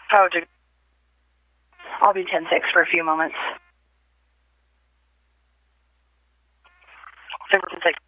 Oh, I'll be 10-6 for a few moments. 6.